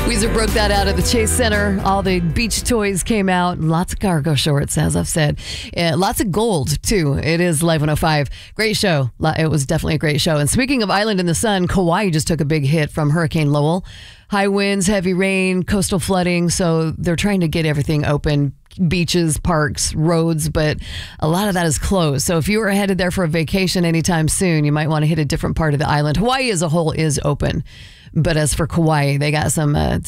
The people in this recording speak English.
Weezer broke that out at the Chase Center. All the beach toys came out. Lots of cargo shorts, as I've said. Lots of gold, too. It is Live 105. Great show. It was definitely a great show. And speaking of Island in the Sun, Kauai just took a big hit from Hurricane Lowell. High winds, heavy rain, coastal flooding. So they're trying to get everything open. Beaches, parks, roads, but a lot of that is closed. So if you were headed there for a vacation anytime soon, you might want to hit a different part of the island. Hawaii as a whole is open. But as for Kauai, they got some